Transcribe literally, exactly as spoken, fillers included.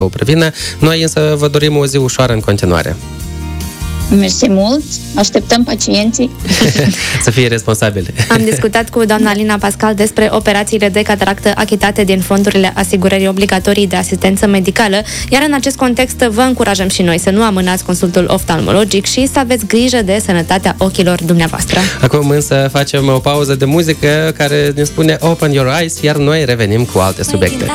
o prevină. Noi însă vă dorim o zi ușoară în continuare. Mersi mult, așteptăm pacienții. Să fie responsabili. Am discutat cu doamna Alina Pascal despre operațiile de cataractă achitate din fondurile asigurării obligatorii de asistență medicală, iar în acest context vă încurajăm și noi să nu amânați consultul oftalmologic și să aveți grijă de sănătatea ochilor dumneavoastră. Acum însă facem o pauză de muzică care ne spune Open Your Eyes, iar noi revenim cu alte subiecte.